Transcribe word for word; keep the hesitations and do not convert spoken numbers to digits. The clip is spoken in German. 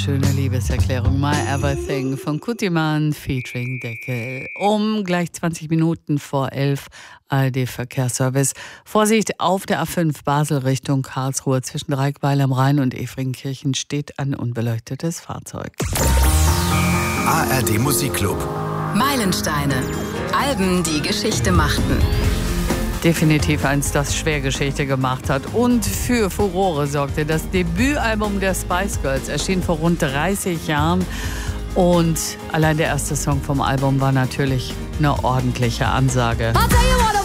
schöne Liebeserklärung. My Everything von Kutiman featuring Deckel. Um gleich zwanzig Minuten vor elf A R D-Verkehrsservice. Vorsicht auf der A fünf Basel Richtung Karlsruhe zwischen Dreieckbeil am Rhein und Efringkirchen steht ein unbeleuchtetes Fahrzeug. A R D Musikclub. Meilensteine. Alben, die Geschichte machten. Definitiv eins, das schwer Geschichte gemacht hat und für Furore sorgte. Das Debütalbum der Spice Girls erschien vor rund dreißig Jahren und allein der erste Song vom Album war natürlich eine ordentliche Ansage. I'll tell you what I